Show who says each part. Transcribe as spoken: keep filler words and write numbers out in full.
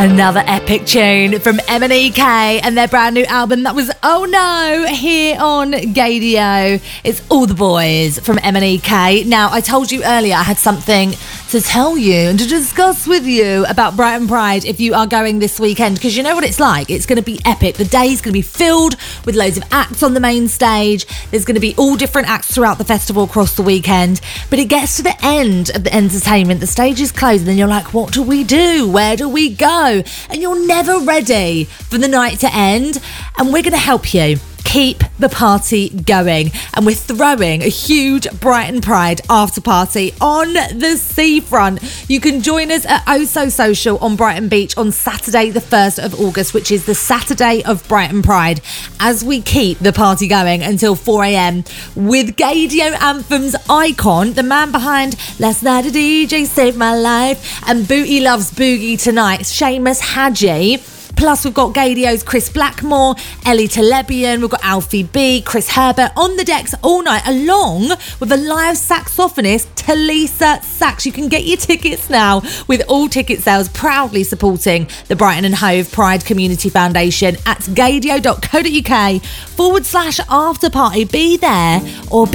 Speaker 1: Another epic tune from M and E K and their brand new album that was Oh No here on Gaydio. It's All the Boys from M and E K. Now, I told you earlier I had something to tell you and to discuss with you about Brighton Pride if you are going this weekend, because you know what it's like. It's going to be epic. The day's going to be filled with loads of acts on the main stage. There's going to be all different acts throughout the festival across the weekend. But it gets to the end of the entertainment. The stage is closed and then you're like, what do we do? Where do we go? And you're never ready for the night to end. And we're going to help you keep the party going. And we're throwing a huge Brighton Pride after party on the seafront. You can join us at Oh So Social on Brighton Beach on Saturday the first of August, which is the Saturday of Brighton Pride, as we keep the party going until four a.m. with Gaydio Anthems icon, the man behind Last Night a D J Saved My Life and Booty Loves Boogie Tonight, Seamus Hadji. Plus, we've got Gaydio's Chris Blackmore, Ellie Telebian, we've got Alfie B, Chris Herbert on the decks all night, along with a live saxophonist, Talisa Sax. You can get your tickets now with all ticket sales proudly supporting the Brighton and Hove Pride Community Foundation at gaydio.co.uk forward slash after party. Be there or be